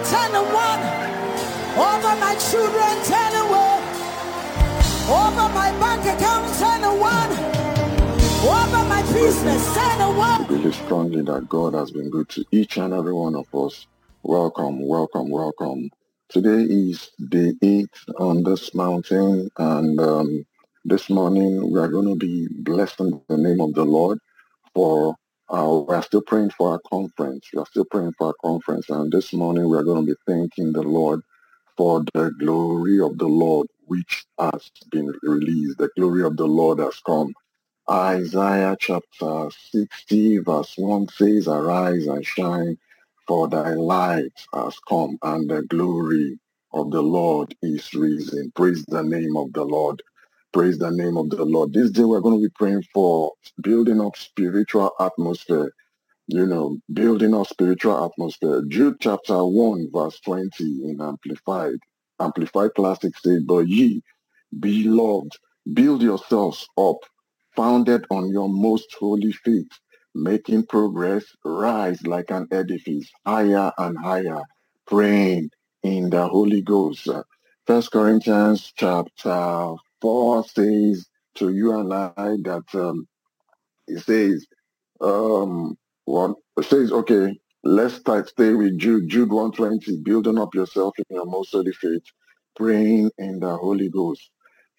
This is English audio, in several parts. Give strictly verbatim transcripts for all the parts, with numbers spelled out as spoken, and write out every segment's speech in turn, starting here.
ten and one. Over my children, ten and one. Over my bank account, ten and one. Over my business, ten and one. I believe strongly that God has been good to each and every one of us. Welcome, welcome, welcome. Today is day eight on this mountain, and um, this morning we are going to be blessing the name of the Lord for our, we are still praying for our conference. We are still praying for our conference, and this morning we are going to be thanking the Lord for the glory of the Lord which has been released. The glory of the Lord has come. Isaiah chapter sixty verse one says, "Arise and shine, for thy light has come, and the glory of the Lord is risen." Praise the name of the Lord. Praise the name of the Lord. This day we're going to be praying for building up spiritual atmosphere. You know, building up spiritual atmosphere. Jude chapter one verse twenty in Amplified. Amplified Classic says, "But ye, beloved, build yourselves up, founded on your most holy faith, making progress, rise like an edifice, higher and higher, praying in the Holy Ghost." First Corinthians chapter four says to you and I that um, it says, um, what it says, okay, let's start, stay with Jude, Jude one twenty, building up yourself in your most holy faith, praying in the Holy Ghost.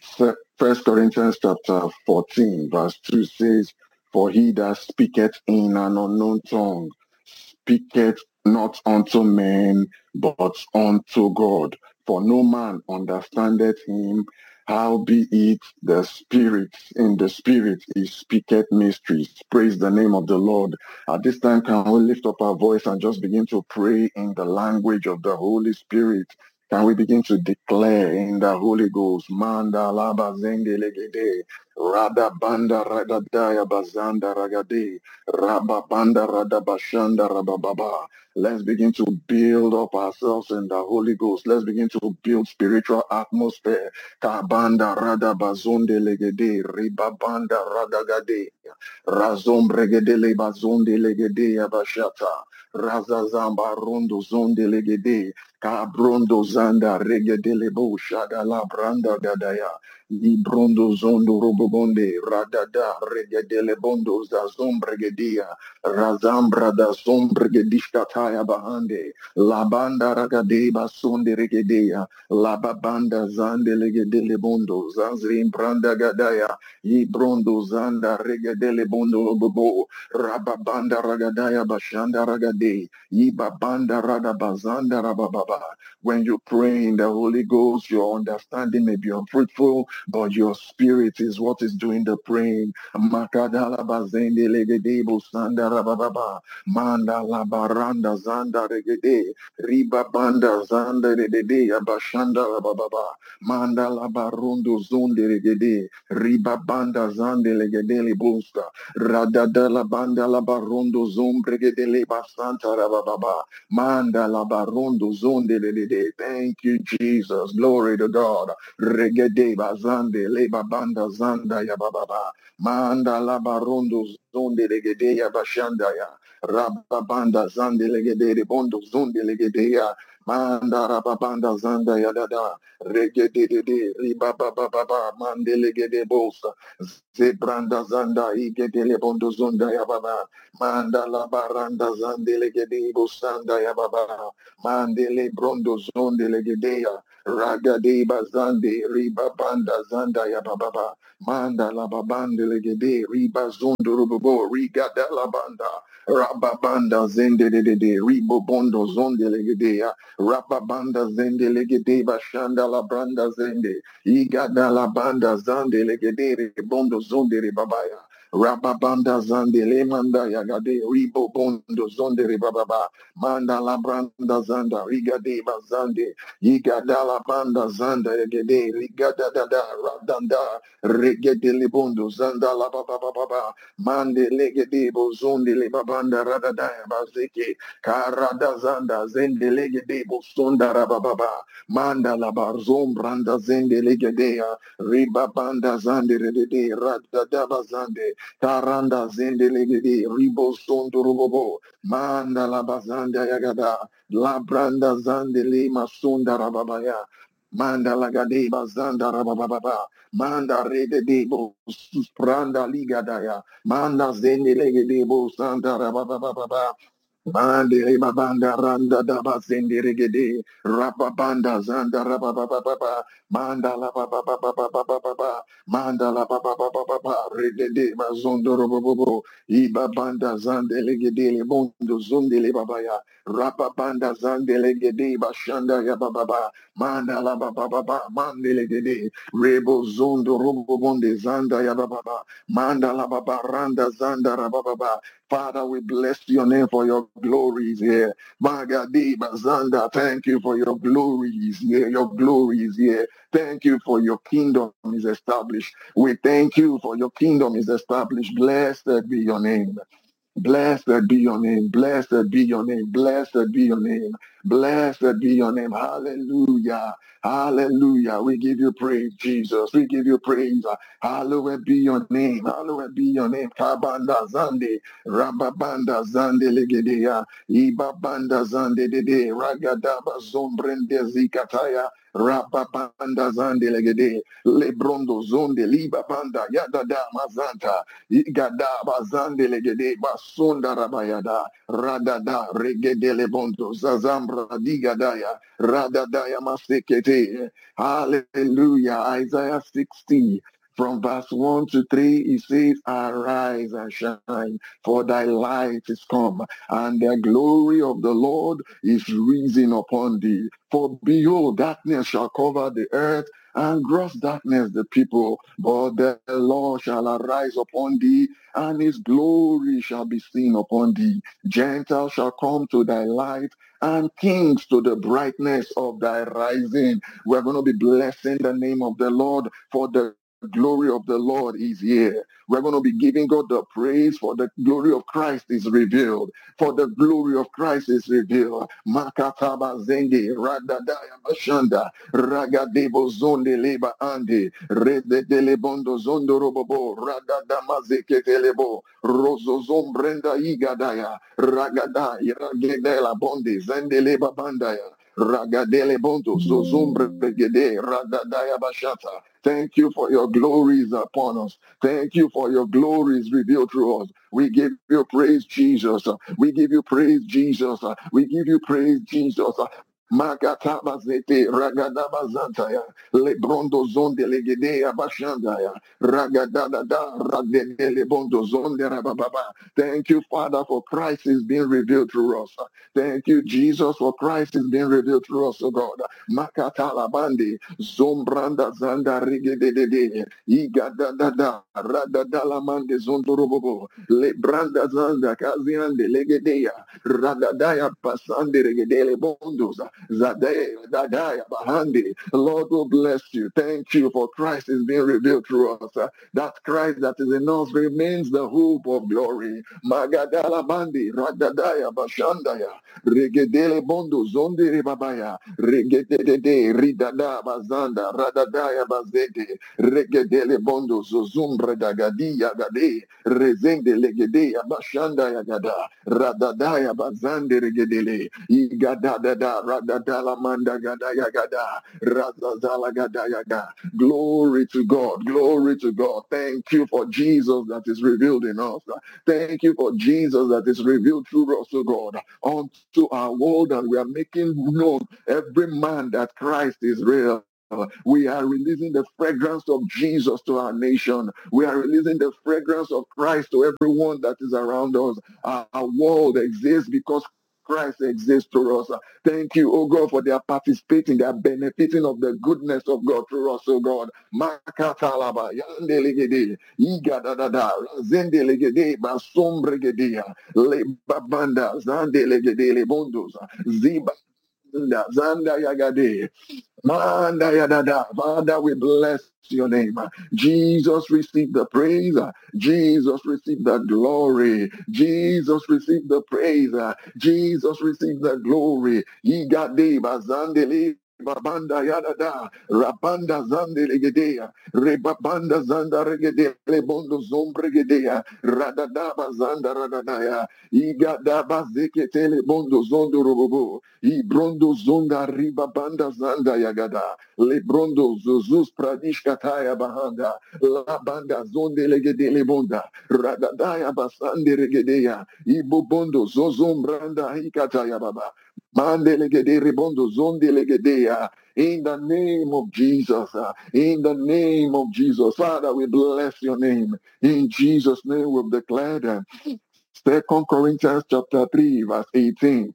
First Corinthians chapter fourteen, verse two says, "For he that speaketh in an unknown tongue speaketh not unto men, but unto God. For no man understandeth him, howbeit the Spirit, in the Spirit he speaketh mysteries." Praise the name of the Lord. At this time, can we lift up our voice and just begin to pray in the language of the Holy Spirit? Can we begin to declare in the Holy Ghost? Manda laba zende legede, rada banda rada daya bazanda ragade, raba banda rada bashanda rabababa. Let's begin to build up ourselves in the Holy Ghost. Let's begin to build spiritual atmosphere. Kabanda rada bazonde legede, riba banda rada gade, razom regede le bazonde legede abashata, razazamba rondo zonde legede. Kabrondo zanda regedele bo shada la branda gadaya. Librondo zondo robobonde radada regedele bondo za zombregedia. Razambra da zombregedishkataya bahande. La banda ragade basonde regedea. La babanda zande legedele bondo. Zanzrim branda gadaya. Ibrondo zanda regedele bondo bobo. Rababanda ragadaya bashanda ragade. Ibabanda radabazanda rabababa. When you pray in the Holy Ghost, your understanding may be unfruitful, but your spirit is what is doing the praying. Makadala bazende legede busanda rabababa. Manda la baranda zanda regede. Riba banda zanda regede abashanda rabababa. Manda la barundo zonde regede. Riba banda zande legede libusta. Radada la banda la barundo zombre regede le basanta rabababa. Manda la barondo zonde le de de. Thank you, Jesus. Glory to God. Regede bazande le babanda zanda ya bababa. Manda la barondo zonde le gede ya bashanda ya. Rababanda zande le gede de bondo zonde le gede ya. Manda rababanda zanda ya dada. Regede de de. Riba baba baba. Mande le gede bosa. Zebranda zanda igede le bondo zonda ya baba. Manda la baranda zandele gede bosanda ya baba. Mandele brondo zondele gedea. Raga de bazande riba banda zanda ya baba. Manda la babandele gede riba zondo rubobo riga da la banda. Rababanda zende de de de ribo bondo zondele gedea. Rababanda zende legede bashanda la branda zende. Iga da la banda zandele gede bondo zondele babaya. Rababanda zandele manda yagade ribo bondo zondele bababa. Manda la branda zanda rigade bazande yigada la banda zanda regede rigada da da radanda regede libondo zanda la baba baba mande legede bozonde le babanda radada bazeke karada zanda zende legede bosonda rababa manda la barzom branda zende legede riba banda zande regede radada bazande Karanda zendelegede, ribo sondo robobo, manda la bazanda yagada, la branda zandele masunda rababaya, manda lagade bazanda rabababa, manda rede debo, suspranda ligadaya, manda zendelegede bo sanda rabababa, Bande babanda randa daba zende regede rababanda zanda rabababa manda la baba baba baba baba manda la baba baba baba regede bazondo robobo ibabanda zande legede le bondo zonde le babaya rababanda zande legede bashanda ya baba manda la baba baba mande legede rebo zondo robobonde zanda ya baba manda la baba randa zanda rababa. Father, we bless your name for your glories here. Magadi Bazanda, thank you for your glories here. Your glories here. Thank you for your kingdom is established. We thank you for your kingdom is established. Blessed be your name. Blessed be your name. Blessed be your name. Blessed be your name. Blessed be your name. Hallelujah. Hallelujah. We give you praise, Jesus. We give you praise. Hallowed be your name. Hallowed be your name. Kabanda Zande. Rababanda Zande Legedea. Ibabanda Zande Dede. Ragadaba Zombrende Zikataya. Rababanda Zande Legede. Lebrondo Zonde Libabanda Yadada Mazanta. Igada bazande legede basunda rabayada radada regede lebonto zazambra digadaya radadaya masekete. Hallelujah. Isaiah sixty from verse one to three, it says, arise and shine, for thy light is come, and the glory of the Lord is risen upon thee. For behold, darkness shall cover the earth, and gross darkness the people, but the Lord shall arise upon thee, and his glory shall be seen upon thee. Gentiles shall come to thy light, and kings to the brightness of thy rising. We're going to be blessing the name of the Lord, for the glory of the Lord is here. We're going to be giving God the praise, for the glory of Christ is revealed. For the glory of Christ is revealed. Makataba zende, radadaya bashanda, ragadebo zonde leba ande, rededele bondo zondo robobo, radadama zeketelebo, rozo zombrenda igadaya, ragadaya, ragedela bonde, zende leba bandaya. Ragadele bondo zozumbre gede radadaya bashata. Thank you for your glories upon us. Thank you for your glories revealed through us. We give you praise, Jesus. We give you praise, Jesus. We give you praise, Jesus. Makataba zete ragadaba zantaya lebrondo zonde legedea bashandaya ragadada radele bondo zonde rabababa. Thank you, Father, for Christ is being revealed through us. Thank you, Jesus, for Christ is being revealed through us, oh God. Makatala bandi zombranda zanda rigedede igadada radadala mande zondorobobo lebranda zanda kaziande legedea radadaya pasande regedele bondos zade dadaya bahandi. Lord will bless you. Thank you for Christ is being revealed through us. That Christ that is in us remains the hope of glory. Magadala bandi radadaya bashandaya regedele bondo zonde babaya regedede ridada bazanda radadaya bazete regedele bondo zozumbre dagadia gade rezende legedea bashandaya gada radadaya bazande regedele igadada radadala manda gada yagada razazala gada yaga. Glory to God, glory to God. Thank you for Jesus that is revealed in us. Thank you for Jesus that is revealed through us, O God, unto our world, and we are making known every man that Christ is real. We are releasing the fragrance of Jesus to our nation. We are releasing the fragrance of Christ to everyone that is around us. Our, our world exists because Christ exists through us. Thank you, oh God, for their participating, they are benefiting of the goodness of God through us, oh God. Makatalaba, yandelegede, igadadada, zendelegede, basombregedea, lebabanda, zandelegede, lebondos, ziba, zanda yagade. Manda yadada. Father, we bless your name. Jesus receive the praise. Jesus receive the glory. Jesus receive the praise. Jesus receive the glory. Yigade bazandele Babanda Yadada, Rabanda Zandelegedea, Rebabanda Zanda Regede, Lebondo Zombregedea, Radadaba Zanda Radadaya, Igadaba Zeketele Bondo Zondo Robobo, Ibrondo Zonda Ribabanda Zanda Yagada, Lebrondo Zuzus Pradish Kataya Bahanda, Labanda Zondelegede Lebonda, Radadaya Basande Regedea, Ibobondo Zozombranda Hikataya Baba. Mandelegede rebondo zondelegedea. In the name of Jesus, uh, in the name of Jesus, Father, we bless your name. In Jesus' name, we've declared uh, Second Corinthians chapter three, verse eighteen.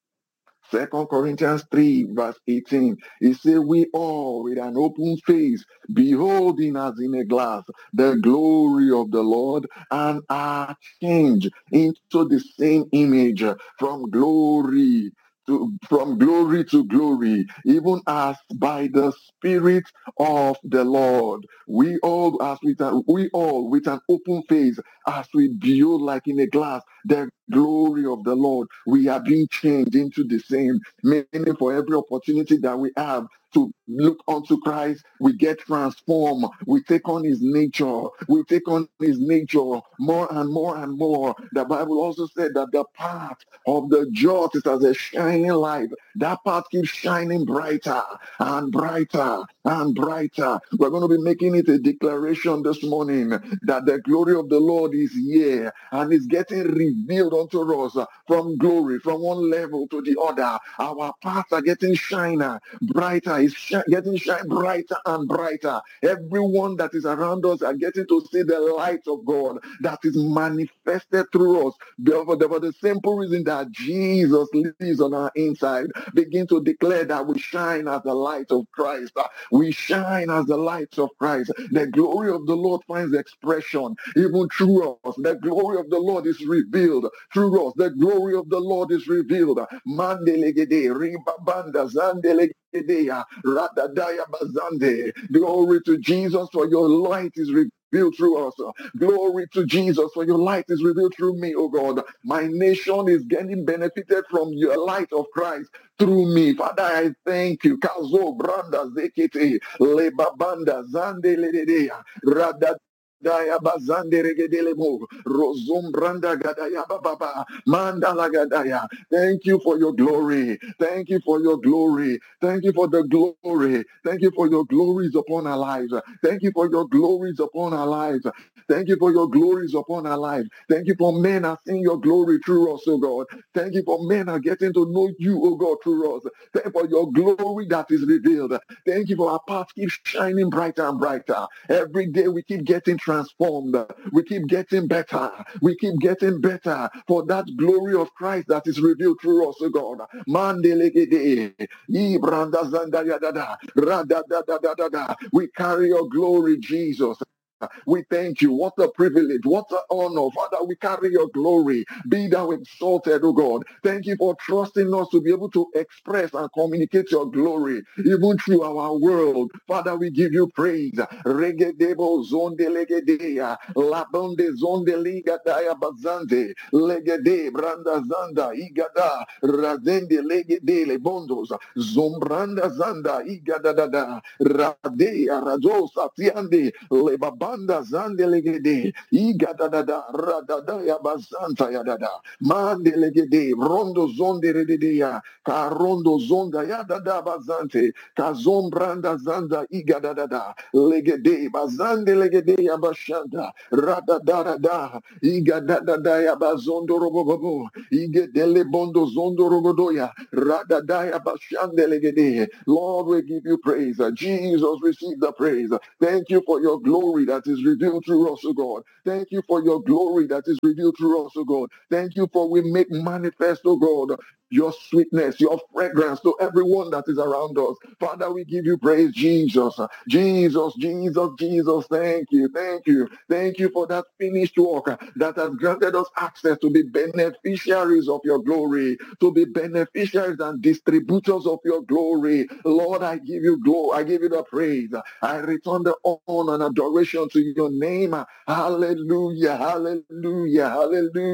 Second Corinthians three, verse eighteen. It says, we all with an open face, beholding as in a glass the glory of the Lord, and are changed into the same image uh, from glory to from glory to glory, even as by the Spirit of the Lord. We all as with an, we all with an open face, as we behold like in a glass the glory of the Lord, we are being changed into the same. Meaning, for every opportunity that we have to look unto Christ, we get transformed. We take on his nature. We take on his nature more and more and more. The Bible also said that the path of the just is as a shining light. That path keeps shining brighter and brighter and brighter. We're going to be making it a declaration this morning that the glory of the Lord is here and is getting revealed unto us from glory, from one level to the other. Our paths are getting shiner, brighter, is sh- getting shine brighter and brighter. Everyone that is around us are getting to see the light of God that is manifested through us. Therefore, for the simple reason that Jesus lives on our inside, begin to declare that we shine as the light of Christ. We shine as the light of Christ. The glory of the Lord finds expression even through us. The glory of the Lord is revealed through us. The glory of the Lord is revealed. Mandelegede, ribabanda, zandelegedea, radadaya bazande. Glory to Jesus, for your light is revealed through us. Glory to Jesus, for your light is revealed through me, oh God. My nation is getting benefited from your light of Christ through me. Father, I thank you. Kazo branda zekete lebabanda zande lededea rada Daya bazande regedelemo rozum branda gadaya baba mandala gadaya. Thank you for your glory. Thank you for your glory. Thank you for the glory. Thank you for your glories upon our lives. Thank you for your glories upon our lives. Thank you for your glories upon our lives. Thank you for men are seeing your glory through us, oh God. Thank you for men are getting to know you, oh God, through us. Thank you for your glory that is revealed. Thank you for our path keeps shining brighter and brighter. Every day we keep getting transformed. We keep getting better. We keep getting better for that glory of Christ that is revealed through us, oh God. Mandelegede, Ibranda Zanda Yadada, Radadadadada. We carry your glory, Jesus. We thank you. What a privilege. What an honor. Father, we carry your glory. Be thou exalted, O God. Thank you for trusting us to be able to express and communicate your glory, even through our world. Father, we give you praise. Regedebo zonde legedea. Labonde zonde ligadaya bazande. Legede branda zanda igada. Razende legede lebondos. Zombranda zanda igadadada. Radea radosa tiande. Lebabanda zandelegede, igadadada, radada yabazanta yadada, mandelegede, rondo zonde rededea, karondo zonda yadada bazante, kazombranda zanda igadadada, legede, bazande legede yabashanda, radadada, igadadada yabazondo robobobo, igedele bondo zondo rogodoya, radada yabashande legede. Lord, we give you praise. Jesus, receive the praise. Thank you for your glory that is revealed through us, O God. Thank you for your glory that is revealed through us, O God. Thank you for we make manifest, O God, your sweetness, your fragrance to everyone that is around us. Father, we give you praise, Jesus. Jesus, Jesus, Jesus, thank you, thank you. Thank you for that finished work that has granted us access to be beneficiaries of your glory, to be beneficiaries and distributors of your glory. Lord, I give you glory, I give you the praise. I return the honor and adoration to your name. Hallelujah, hallelujah, hallelujah.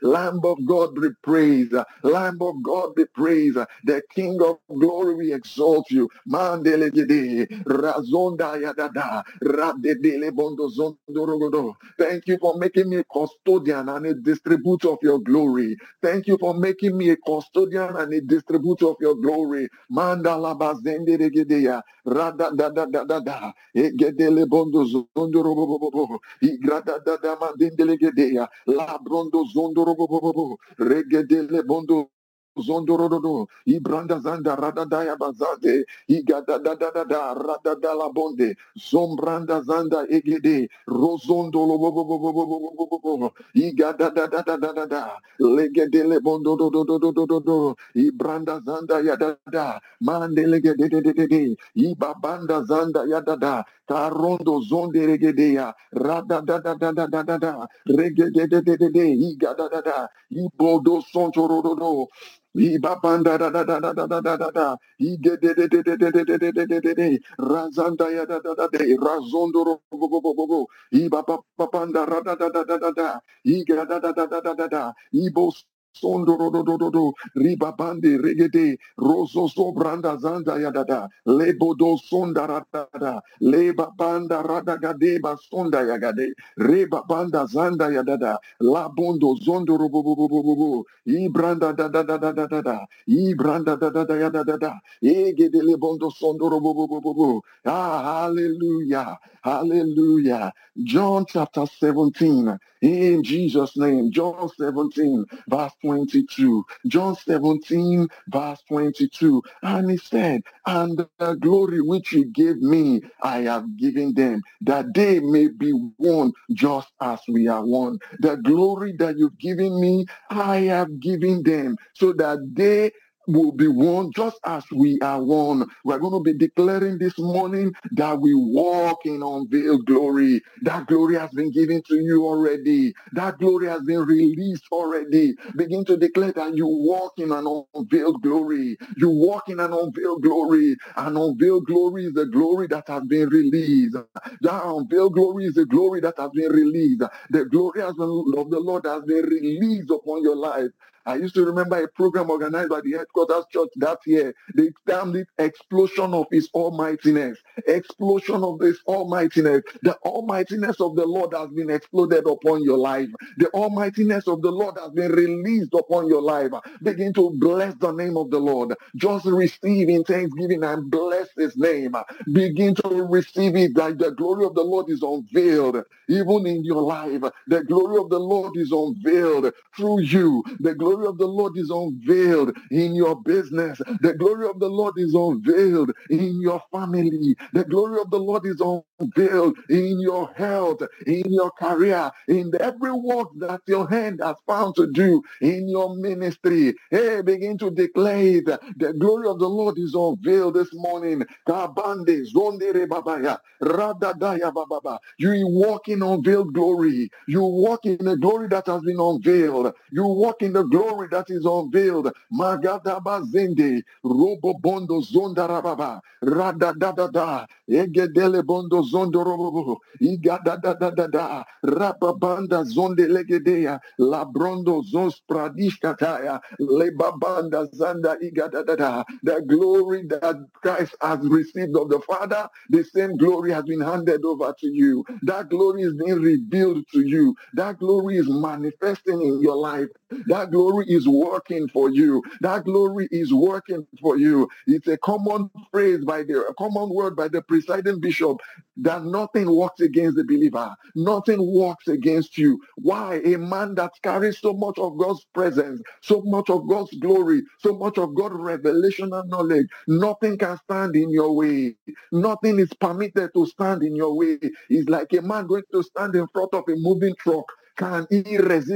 Lamb of God be praised. Lamb of God be praised. The King of glory, we exalt you. Mandelegede, Razonda Yadada, Radedele Bondo Zondorogodo. Thank you for making me a custodian and a distributor of your glory. Thank you for making me a custodian and a distributor of your glory. Mandala Bazende Regedeya, Rada da da da da da, Egedele Bondo Zondorogobo, Igrada da da Mandelegedeya, La Brondo Zondorogobo, Regedele Bondo Zondorodo, Ibranda Zanda Radadaya Bazade, Igada da da da da, Radadala Bonde, Zombranda Zanda Egede, Rozondo Lobobobobobobobobobo, Igada da da da da da da, Legedele Bondo do do do do do do do, Ibranda Zanda Yadada, Mandelegede de de de de, Ibabanda Zanda Yadada, Karondo Zonde Regedea, Rada da da da da da da da, Regede de de de de, Igada da da, Ibodo Sontorodo, Ibabanda da da da da da da da da da. Ige de de de de de de de de de de de de. Razanda ya da da da de. Razondo ro bo bo bo bo bo. Ibabanda ra da da da da da da. Iga da da da da da da da. Ibo sondo ro do do do do. Ribabande regede. Rozo so branda zanda ya da da. Lebo do sonda ra da da. Leba banda ra da ga de ba sonda ya ga de. Reba banda zanda ya da da. Labondo zondo ro bo bo bo bo bo bo. Ibranda da da da da da da da. Ibranda da da da ya da da da. Egedele bondo sondoro bo bo bo bo bo. Ah, hallelujah. Hallelujah. John chapter seventeen. In Jesus' name. John seventeen, verse twenty-two. John seventeen, verse twenty-two. And he said, and the glory which you gave me, I have given them, that they may be one just as we are one. The glory that you've given me, I have given them, so that they will be one just as we are one. We're going to be declaring this morning that we walk in unveiled glory. That glory has been given to you already. That glory has been released already. Begin to declare that you walk in an unveiled glory. You walk in an unveiled glory. An unveiled glory is the glory that has been released. That unveiled glory is the glory that has been released. The glory has been, of the Lord has been released upon your life. I used to remember a program organized by the Headquarters Church that year. They termed it Explosion of His Almightiness. Explosion of His Almightiness. The Almightiness of the Lord has been exploded upon your life. The Almightiness of the Lord has been released upon your life. Begin to bless the name of the Lord. Just receive in thanksgiving and bless His name. Begin to receive it, that the glory of the Lord is unveiled even in your life. The glory of the Lord is unveiled through you. The glory The glory of the Lord is unveiled in your business. The glory of the Lord is unveiled in your family. The glory of the Lord is unveiled in your health, in your career, in every work that your hand has found to do in your ministry. Hey, begin to declare it. The glory of the Lord is unveiled this morning. Kabande, zondere babaya, radadaya bababa. You walk in unveiled glory. You walk in the glory that has been unveiled. You walk in the glory Glory that is unveiled. Magadaba zende, robo bondo zonda rababa, rada da da da, egedele bondo zondo robo, igada da da da da, rababanda zonde legedea, labrondo zons pradishkataya, lebabanda zanda igada da da. The glory that Christ has received of the Father, the same glory has been handed over to you. That glory is being revealed to you. That glory is manifesting in your life. That glory is working for you. That glory is working for you. It's a common phrase by the a common word by the presiding bishop that nothing works against the believer. Nothing works against you. Why? A man that carries so much of God's presence, so much of God's glory, so much of God's revelation and knowledge, nothing can stand in your way. Nothing is permitted to stand in your way. It's like a man going to stand in front of a moving truck. Can he resist